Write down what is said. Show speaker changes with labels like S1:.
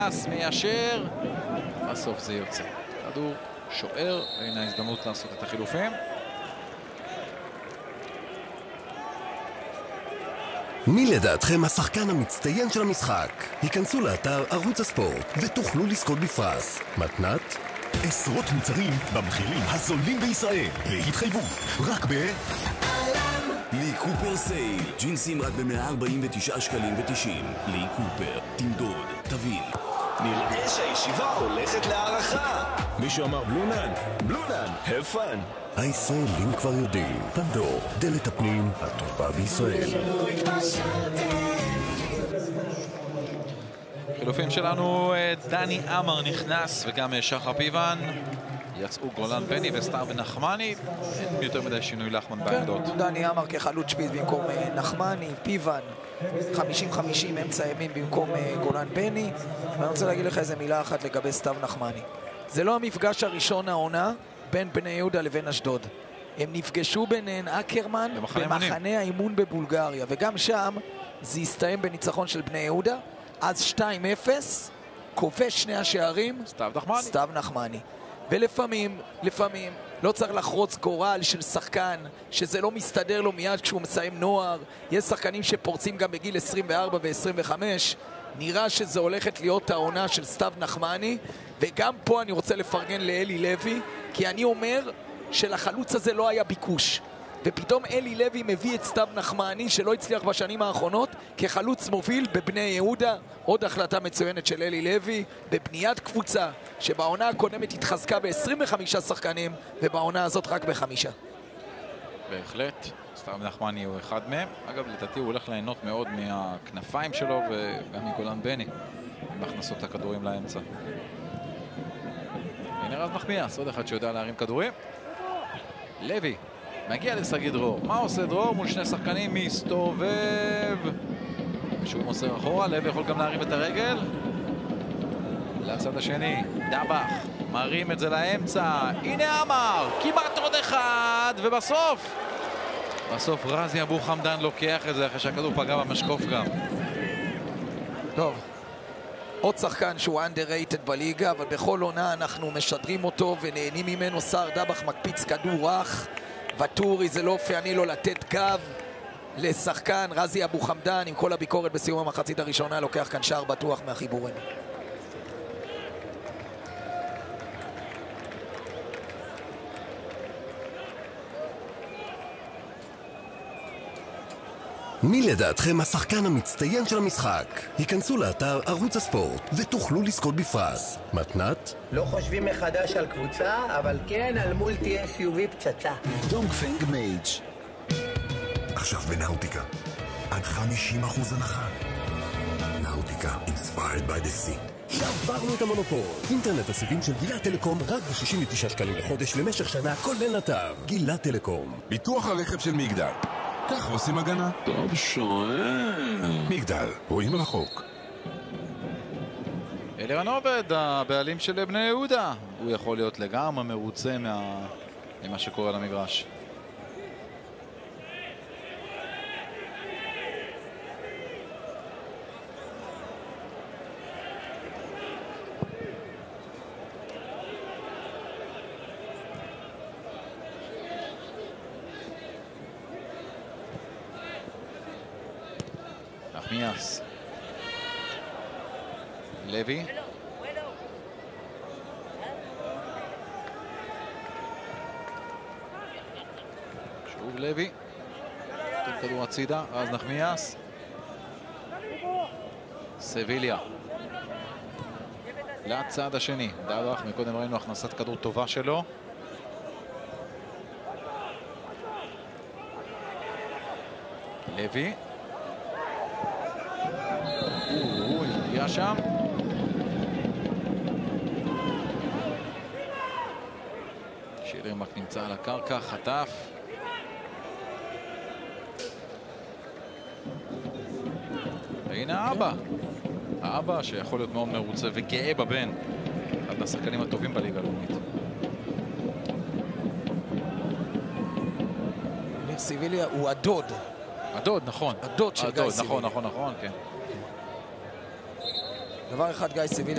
S1: מיישר, בסוף זה יוצא. כדור שוער, והנה ההזדמנות לעשות את החילופים.
S2: מי לדעתכם השחקן המצטיין של המשחק? היכנסו לאתר ערוץ הספורט ותוכלו לזכות בפרס. מתנת?
S3: עשרות מוצרים במחירים הזולים בישראל. להתחייבות, רק לי קופר סייל. ג'ינסים רק ב-149 שקלים ו90. לי קופר, תמדוד, תבין. נראה שהישיבה הולכת להערכה. מישהו אמר בלונן? בלונן, have fun.
S2: הישראלים כבר יודעים, פנדור, דלת הפנים הטובה בישראל.
S1: חילופים שלנו, דני אמר נכנס וגם שחר פיוון. יצאו גולן בני וסטאר ונחמני. אין יותר מדי שינוי לחמן בעמדות.
S4: דני אמר כחלוץ שפיץ במקום נחמני, פיוון 50-50 אמצע ימין במקום גולן בני. ואני רוצה להגיד לך איזה מילה אחת לגבי סתיו נחמני. זה לא המפגש הראשון העונה בין בני יהודה לבין אשדוד. הם נפגשו ביניהן אקרמן במחנה האימון בבולגריה, וגם שם זה הסתיים בניצחון של בני יהודה. אז 2-0, כובש שני השערים סתיו נחמני. ולפעמים לא צריך לחרוץ גורל של שחקן שזה לא מסתדר לו מיד כשהוא מסיים נוער. יש שחקנים שפורצים גם בגיל 24 ו-25. נראה שזה הולכת להיות העונה של סתיו נחמני, וגם פה אני רוצה לפרגן לאלי לוי, כי אני אומר שלחלוץ הזה לא היה ביקוש, ופתאום אלי לוי מביא את סתיו נחמני שלא הצליח בשנים האחרונות כחלוץ מוביל בבני יהודה. עוד החלטה מצוינת של אלי לוי בבניית קבוצה שבעונה הקודמת התחזקה ב-25 שחקנים ובעונה הזאת רק ב5.
S1: בהחלט, סתיו נחמני הוא אחד מהם. אגב, לדעתי הוא הולך ליהנות מאוד מהכנפיים שלו וגם מגולן בני עם הכנסות הכדורים לאמצע. הנה רז נחמיאס, עוד אחד שיודע להרים כדורים. לוי מגיע לסגי דרור. מה עושה דרור? מול שני שחקנים מסתובב ושוב מוסר אחורה. לוי יכול גם להרים את הרגל לצד השני. דבח מרים את זה לאמצע. הנה אמר, כמעט עוד אחד, ובסוף רזי אבו חמדן לוקח את זה אחרי שהכדור פגע במשקוף גם.
S4: טוב, עוד שחקן שהוא underrated בליגה, אבל בכל עונה אנחנו משדרים אותו ונהנים ממנו. סער דבח מקפיץ כדור רך, וטורי זה לא פעני לו לתת גב לשחקן. רזי אבו חמדן עם כל הביקורת בסיום המחצית הראשונה לוקח כאן שער בטוח מהחיבורים.
S2: מי לדעתכם השחקן המצטיין של המשחק? היכנסו לאתר ערוץ הספורט ותוכלו לזכות בפרס. מתנת?
S5: לא חושבים מחדש על קבוצה, אבל כן על מולטי SUV פצצה.
S3: דונגפנג מייג' עכשיו בנאוטיקה עד 50% הנחה. נאוטיקה, inspired by the sea.
S2: שברנו את המונופול. אינטרנט הסיבים של גילת טלקום רק ב-69 שקלים לחודש למשך שנה, כולל נתב. גילת טלקום.
S6: ביטוח הרכב של מגדל. כך עושים הגנה. טוב שואל. מגדל, רואים רחוק.
S1: אלירן עובד, הבעלים של בני יהודה, הוא יכול להיות לגמרי מרוצה ממה שקורה למגרש. נחמיאס, לוי, שוב לוי, נותן כדור הצידה, אז נחמיאס, סביליה לצד השני. דבח, מקודם ראינו הכנסת כדור טובה שלו. לוי, הגיע שם. שירמק נמצא על הקרקע, חטף. והנה האבא שיכול להיות מאוד מרוצה וגאה בבן. אחד מהשחקנים הטובים בליגה הלאומית.
S4: ניר סביליה הוא הדוד.
S1: הדוד, נכון.
S4: הדוד של גיא סביליה.
S1: נכון, כן.
S4: דבר אחד, גיא סביליה